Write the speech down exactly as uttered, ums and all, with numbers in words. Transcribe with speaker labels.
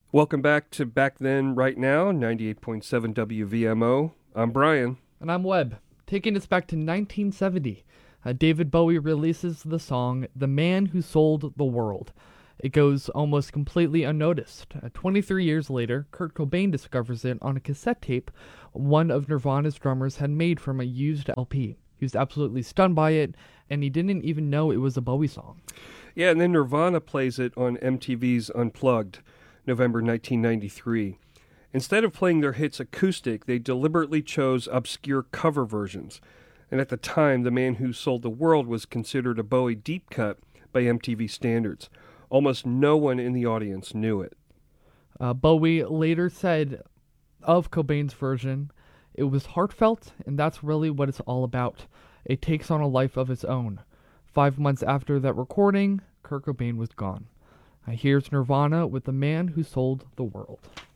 Speaker 1: Welcome back to Back Then, Right Now, ninety-eight point seven W V M O. I'm Brian.
Speaker 2: And I'm Webb. Taking us back to nineteen seventy, uh, David Bowie releases the song The Man Who Sold the World. It goes almost completely unnoticed. Uh, twenty-three years later, Kurt Cobain discovers it on a cassette tape one of Nirvana's drummers had made from a used L P. He was absolutely stunned by it, and he didn't even know it was a Bowie song.
Speaker 1: Yeah, and then Nirvana plays it on M T V's Unplugged, November nineteen ninety-three. Instead of playing their hits acoustic, they deliberately chose obscure cover versions. And at the time, The Man Who Sold the World was considered a Bowie deep cut by M T V standards. Almost no one in the audience knew it.
Speaker 2: Uh, Bowie later said of Cobain's version, "It was heartfelt, and that's really what it's all about. It takes on a life of its own." Five months after that recording, Kurt Cobain was gone. Uh, here's Nirvana with The Man Who Sold the World.